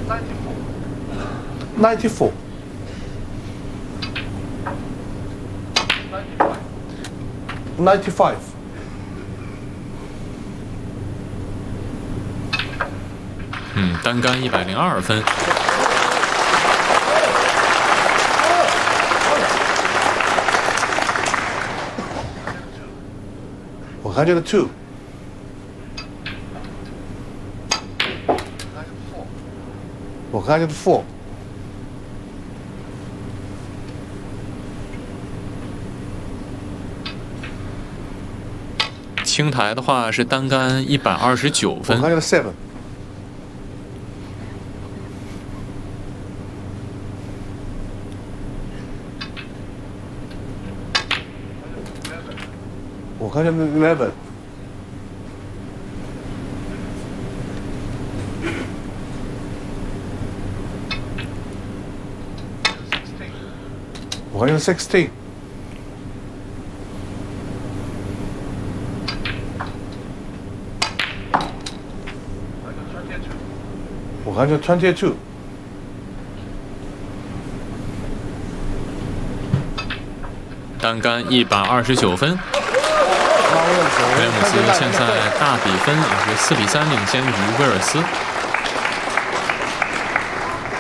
94. 95. 单杆102分。 102. 104. 青台的话是单杆129分。 107. 111. 116. 122. 单杆129分。威廉姆斯现在大比分也是4比3领先于威尔斯。